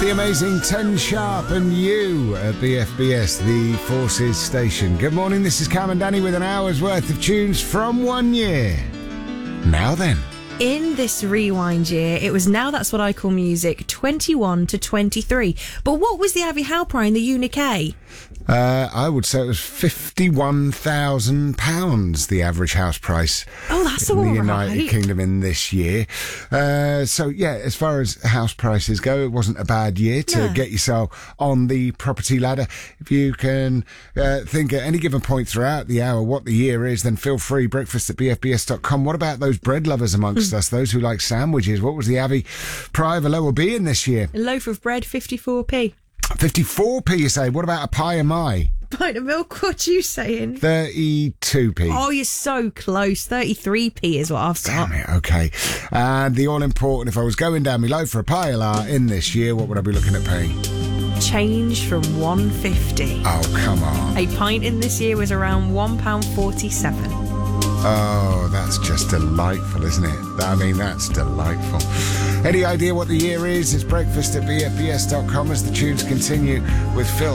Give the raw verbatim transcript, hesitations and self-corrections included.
The amazing ten Sharp and you at B F B S, the Forces Station. Good morning, this is Cam and Danny with an hour's worth of tunes from one year. Now then. In this rewind year, it was Now That's What I Call Music, twenty-one to twenty-three. But what was the Avi Halpern, the Unique? Uh, I would say it was fifty-one thousand pounds, the average house price. Oh, that's in all the right. United Kingdom in this year. Uh, so, yeah, as far as house prices go, it wasn't a bad year to No. get yourself on the property ladder. If you can uh, think at any given point throughout the hour what the year is, then feel free, breakfast at b f b s dot com. What about those bread lovers amongst Mm. us, those who like sandwiches? What was the Avi Pry of a low or B in this year? A loaf of bread, fifty-four p. fifty-four p, you say? What about a pie of my? Pint of milk, what you saying? thirty-two p. Oh, you're so close. thirty-three p is what I've got. Damn it, okay. And the all-important, if I was going down my low for a pie a la in this year, what would I be looking at paying? Change from one fifty. Oh, come on. A pint in this year was around one pound forty-seven. Oh, that's just delightful, isn't it? I mean, that's delightful. Any idea what the year is? It's breakfast at b f b s dot com as the tunes continue with Phil.